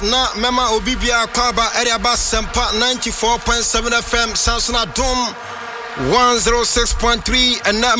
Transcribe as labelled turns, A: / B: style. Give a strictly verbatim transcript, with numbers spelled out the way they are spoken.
A: na mema obibia kwaba area ba sempa ninety-four point seven F M Samsung Adom one oh six point three and na